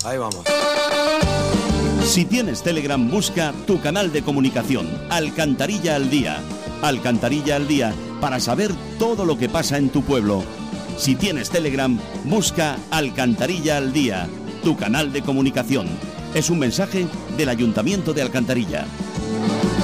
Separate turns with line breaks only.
Ahí vamos.
Si tienes Telegram, busca tu canal de comunicación, Alcantarilla al Día. Alcantarilla al Día, para saber todo lo que pasa en tu pueblo. Si tienes Telegram, busca Alcantarilla al Día, tu canal de comunicación. Es un mensaje del Ayuntamiento de Alcantarilla.